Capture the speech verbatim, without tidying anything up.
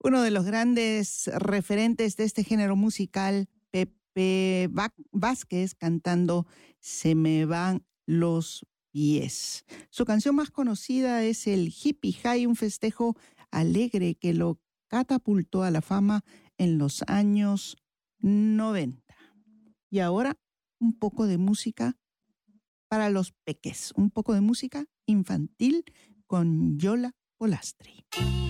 Uno de los grandes referentes de este género musical, Pepe Vázquez, cantando Se me van los pies. Su canción más conocida es el Hippie High, un festejo alegre que lo catapultó a la fama en los años noventa. Y ahora un poco de música para los peques, un poco de música infantil con Yola Polastri.